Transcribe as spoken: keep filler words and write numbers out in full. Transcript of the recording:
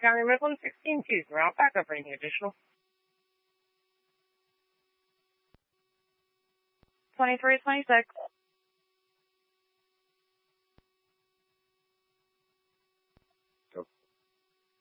County Midland sixteen two, route backup for any additional. twenty-three twenty-six.